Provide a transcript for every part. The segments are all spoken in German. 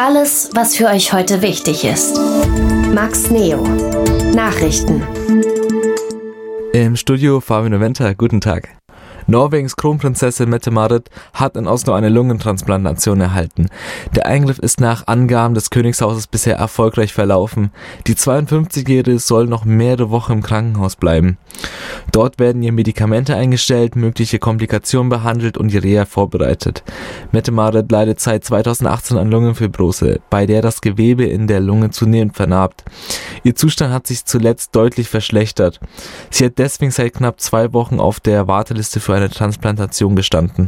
Alles, was für euch heute wichtig ist. Max Neo. Nachrichten. Im Studio Fabian Noventa, guten Tag. Norwegens Kronprinzessin Mette-Marit hat in Oslo eine Lungentransplantation erhalten. Der Eingriff ist nach Angaben des Königshauses bisher erfolgreich verlaufen. Die 52-Jährige soll noch mehrere Wochen im Krankenhaus bleiben. Dort werden ihr Medikamente eingestellt, mögliche Komplikationen behandelt und die Reha vorbereitet. Mette-Marit leidet seit 2018 an Lungenfibrose, bei der das Gewebe in der Lunge zunehmend vernarbt. Ihr Zustand hat sich zuletzt deutlich verschlechtert. Sie hat deswegen seit knapp 2 Wochen auf der Warteliste für eine Transplantation gestanden.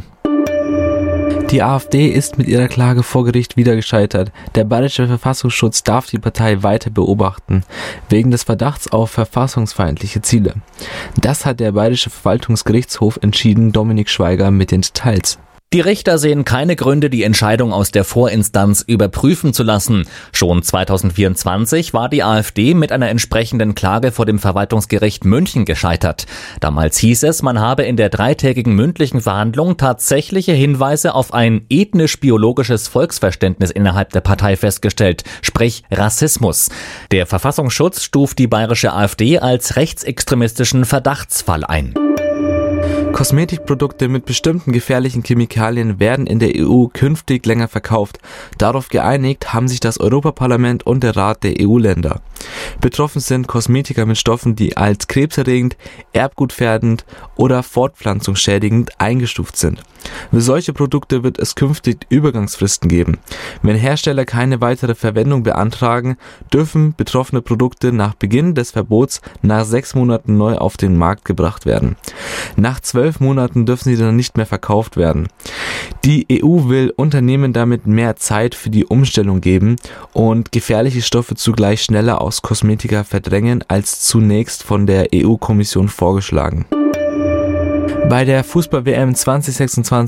Die AfD ist mit ihrer Klage vor Gericht wieder gescheitert. Der bayerische Verfassungsschutz darf die Partei weiter beobachten, wegen des Verdachts auf verfassungsfeindliche Ziele. Das hat der bayerische Verwaltungsgerichtshof entschieden, Dominik Schweiger mit den Details. Die Richter sehen keine Gründe, die Entscheidung aus der Vorinstanz überprüfen zu lassen. Schon 2024 war die AfD mit einer entsprechenden Klage vor dem Verwaltungsgericht München gescheitert. Damals hieß es, man habe in der 3-tägigen mündlichen Verhandlung tatsächliche Hinweise auf ein ethnisch-biologisches Volksverständnis innerhalb der Partei festgestellt, sprich Rassismus. Der Verfassungsschutz stuft die bayerische AfD als rechtsextremistischen Verdachtsfall ein. Kosmetikprodukte mit bestimmten gefährlichen Chemikalien werden in der EU künftig länger verkauft. Darauf geeinigt haben sich das Europaparlament und der Rat der EU-Länder. Betroffen sind Kosmetika mit Stoffen, die als krebserregend, erbgutgefährdend oder fortpflanzungsschädigend eingestuft sind. Für solche Produkte wird es künftig Übergangsfristen geben. Wenn Hersteller keine weitere Verwendung beantragen, dürfen betroffene Produkte nach Beginn des Verbots nach 6 Monaten neu auf den Markt gebracht werden. Nach 12 Monaten dürfen sie dann nicht mehr verkauft werden. Die EU will Unternehmen damit mehr Zeit für die Umstellung geben und gefährliche Stoffe zugleich schneller aus Kosmetika verdrängen als zunächst von der EU-Kommission vorgeschlagen. Bei der Fußball-WM 2026